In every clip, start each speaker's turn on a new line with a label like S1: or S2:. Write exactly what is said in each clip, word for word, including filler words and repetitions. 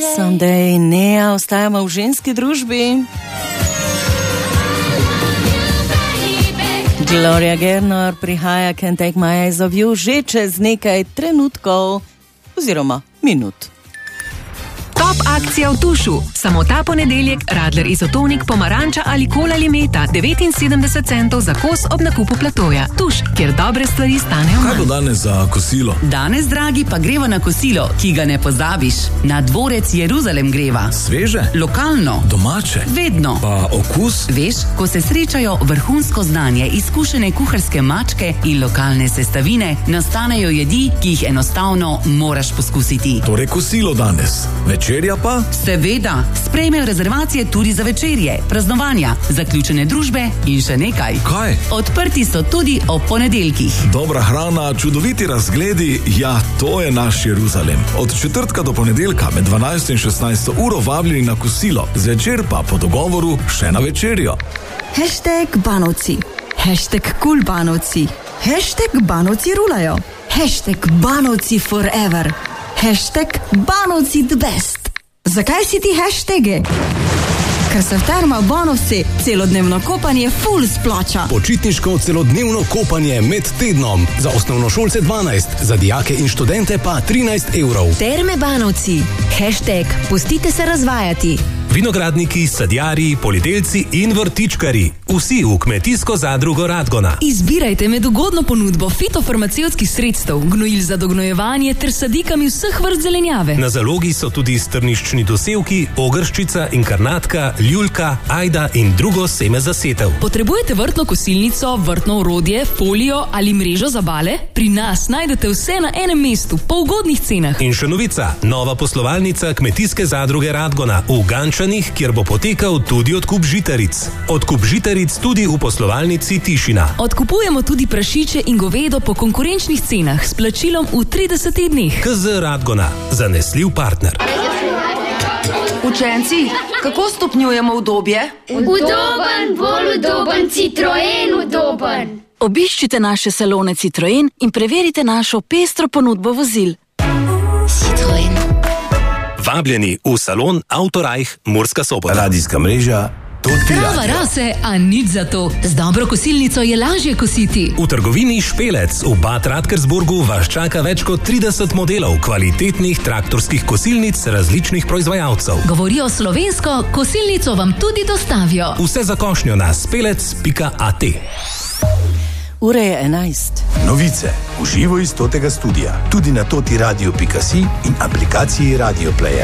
S1: Someday ne, ostajamo v ženski družbi. Gloria Gaynor prihaja Can't Take My Eyes Off You že čez nekaj trenutkov oziroma minut.
S2: Top akcija v Tušu. Samo ta ponedeljek Radler Izotonik, pomaranča ali kola limeta devetinsedemdeset centov za kos ob nakupu platoja. Tuš, kjer dobre stvari stanejo manj.
S3: Kaj bo danes za kosilo?
S4: Danes, dragi, pa greva na kosilo, ki ga ne pozabiš. Na dvorec Jeruzalem greva.
S3: Sveže?
S4: Lokalno.
S3: Domače?
S4: Vedno.
S3: Pa okus?
S4: Veš, ko se srečajo vrhunsko znanje, izkušene kuharske mačke in lokalne sestavine, nastanejo jedi, ki jih enostavno moraš poskusiti.
S3: Torej kosilo danes. Večerja pa?
S4: Seveda, sprejmejo rezervacije tudi za večerje, praznovanja, zaključene družbe in še nekaj.
S3: Kaj?
S4: Odprti so tudi ob ponedeljkih.
S3: Dobra hrana, čudoviti razgledi, ja, to je naš Jeruzalem. Od četrtka do ponedeljka med dvanajsto in šestnajsto uro vabljeni na kosilo, zvečer pa po dogovoru še na večerjo.
S5: Hashtag Banovci, hashtag Cool Banovci, hashtag Banovci rulajo, hashtag Banovci forever, hashtag Banovci the best. Zakaj si ti hashtage? Ker se v Termah Banovci celodnevno kopanje full splača.
S6: Počitniško celodnevno kopanje med tednom. Za osnovnošolce dvanajst, za dijake in študente pa trinajst evrov.
S7: Terme Banovci, hashtag pustite se razvajati.
S8: Vinogradniki, sadjarji, poljedelci in vrtičkari. Vsi v kmetijsko zadrugo Radgona.
S9: Izbirajte med ugodno ponudbo fitofarmacevtskih sredstev, gnojil za dognojevanje ter sadikami vseh vrst zelenjave.
S8: Na zalogi so tudi strniščni dosevki, ogrščica, inkarnatka, ljulka, ajda in drugo seme za setev.
S9: Potrebujete vrtno kosilnico, vrtno orodje, folijo ali mrežo za bale? Pri nas najdete vse na enem mestu, po ugodnih cenah.
S8: In še novica, nova poslovalnica kmetijske zadruge Radgona v Gančanih, kjer bo potekal tudi odkup žitaric. Odkup žitaric tudi v poslovalnici Tišina.
S9: Odkupujemo tudi prašiče in govedo po konkurenčnih cenah s plačilom v tridesetih dneh.
S8: K Z Radgona, zanesljiv partner.
S10: Učenci, kako stopnjujemo udobje?
S11: Udoben, bolj udoben, Citroen udoben.
S5: Obiščite naše salone Citroen in preverite našo pestro ponudbo vozil.
S11: Citroen.
S8: Vabljeni v salon Autorajh Murska Sobota.
S6: Radijska mreža
S9: Trava rase, a nič za to. Z dobro kosilnico je lažje kositi.
S8: V trgovini Špelec v Bad Radkersburgu vas čaka več kot trideset modelov kvalitetnih traktorskih kosilnic različnih proizvajalcev.
S9: Govorijo slovensko, kosilnico vam tudi dostavijo.
S8: Vse za košnjo na spelec pika a t.
S1: Ura je enajst.
S6: Novice v živo iz totega studia, tudi na totiradio pika si in aplikaciji Radio Player.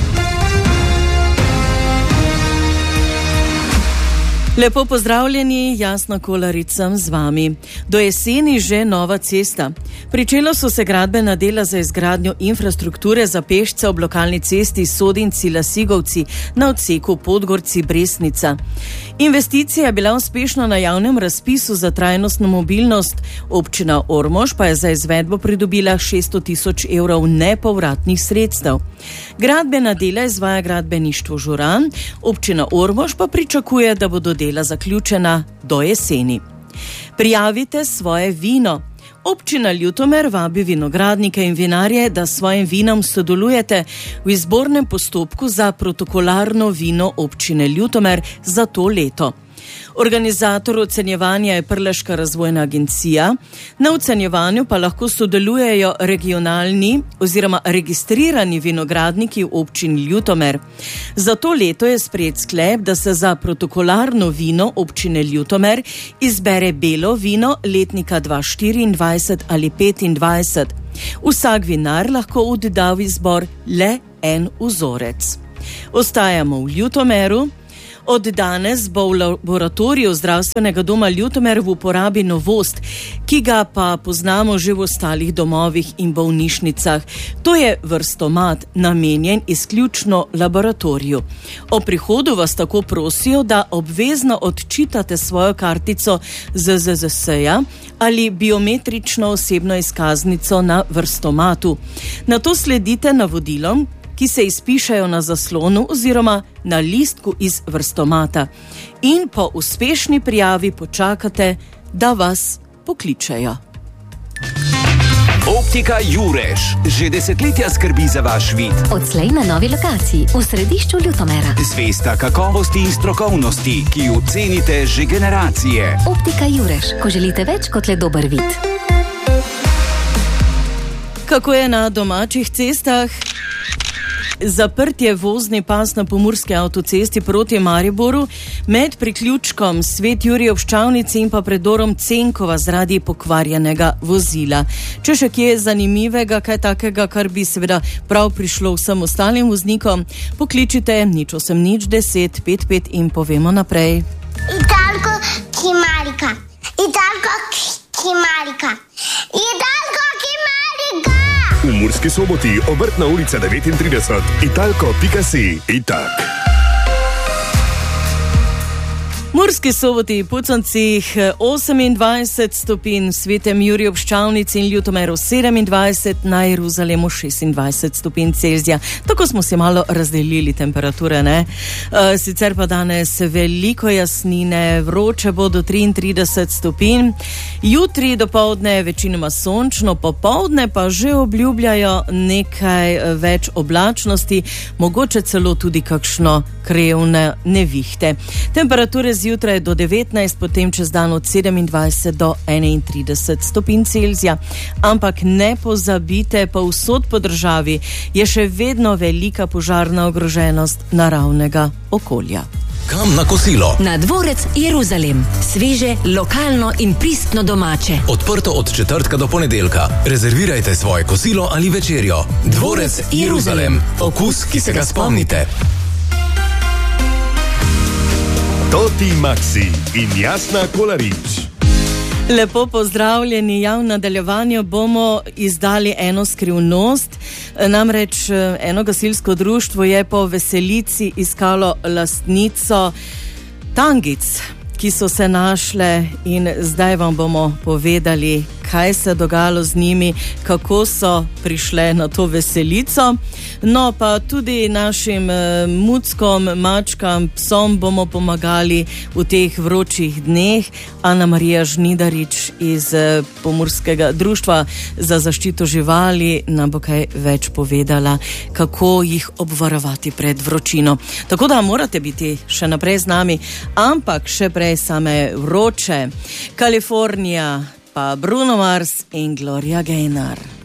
S1: Lepo pozdravljeni, Jasna Kolarič sem z vami. Do jeseni že nova cesta. Pričelo so se gradbena dela za izgradnjo infrastrukture za pešce ob lokalni cesti Sodinci-Lasigovci na odseku Podgorci-Bresnica. Investicija je bila uspešna na javnem razpisu za trajnostno mobilnost. Občina Ormož pa je za izvedbo pridobila šeststo tisoč evrov nepovratnih sredstev. Gradbena dela izvaja gradbeništvo Žuran, občina Ormož pa pričakuje, da bodo dela zaključena do jeseni. Prijavite svoje vino. Občina Ljutomer vabi vinogradnike in vinarje, da s svojim vinom sodelujete v izbornem postopku za protokolarno vino občine Ljutomer za to leto. Organizator ocenjevanja je Prleška razvojna agencija. Na ocenjevanju pa lahko sodelujejo regionalni oziroma registrirani vinogradniki v občini Ljutomer. Za to leto je sprejet sklep, da se za protokolarno vino občine Ljutomer izbere belo vino letnika dva tisoč štiriindvajset ali petindvajset. Vsak vinar lahko odda v izbor le en vzorec. Ostajamo v Ljutomeru. Od danes bo v laboratoriju zdravstvenega doma Ljutomer v uporabi novost, ki ga pa poznamo že v ostalih domovih in bolnišnicah. To je vrstomat, namenjen izključno laboratoriju. O prihodu vas tako prosijo, da obvezno odčitate svojo kartico Z Z Z S-ja ali biometrično osebno izkaznico na vrstomatu. Nato sledite navodilom, ki se izpišajo na zaslonu oziroma na listku iz vrstomata. In po uspešni prijavi počakate, da vas pokličejo.
S12: Optika Jurež že desetletja skrbi za vaš vid.
S13: Odslej na novi lokaciji v središču Ljutomera.
S12: Zvesta kakovosti in strokovnosti, ki jo cenite že generacije.
S13: Optika Jurež, ko želite več kot le dober vid.
S1: Kako je na domačih cestah? Zaprt je vozni pas na pomurski avtocesti proti Mariboru med priključkom Svet Jurij ob Ščavnici in pa predorom Cenkova zaradi pokvarjenega vozila. Če še kje je zanimivega, kaj takega, kar bi seveda prav prišlo vsem ostalim voznikom, pokličite nič osem nič deset pet pet in povemo naprej.
S14: Italko Kimarika, Italko Kimarika, Italko Kimarika.
S15: V Murski Soboti, Obrtna ulica devetintrideset, italko pika si, itak.
S1: Murski Soboti, Puconcih osemindvajset stopinj, Svetem Juriju ob Ščavnici in Ljutomeru sedemindvajset, na Jeruzalemu šestindvajset stopinj Celzija. Tako smo si malo razdelili temperature, ne? E, sicer pa danes veliko jasnine, vroče bo do triintrideset stopinj, jutri dopoldne večinoma sončno, popoldne pa že obljubljajo nekaj več oblačnosti, mogoče celo tudi kakšno krevne nevihte. Temperature zjutraj do devetnajst, potem čez dan od sedemindvajset do enaintrideset stopinj Celzija. Ampak ne pozabite, povsod po državi je še vedno velika požarna ogroženost naravnega okolja.
S6: Kam na kosilo?
S7: Na dvorec Jeruzalem. Sveže, lokalno in pristno domače.
S6: Odprto od četrtka do ponedeljka. Rezervirajte svoje kosilo ali večerjo. Dvorec Jeruzalem. Okus, ki se ga spomnite.
S15: Toti Maxi in Jasna Kolarič.
S1: Lepo pozdravljeni, ja, v nadaljevanju bomo izdali eno skrivnost. Namreč eno gasilsko društvo je po Veselici iskalo lastnico tangic, ki so se našle, in zdaj vam bomo povedali, kaj se je dogajalo z njimi, kako so prišle na to veselico. No, pa tudi našim eh, muckom, mačkam, psom bomo pomagali v teh vročih dneh. Ana Marija Žnidarič iz eh, Pomurskega društva za zaščito živali nam bo kaj več povedala, kako jih obvarovati pred vročino. Tako da morate biti še naprej z nami, ampak še prej same vroče. Kalifornija, pa Bruno Mars in Gloria Gaynor.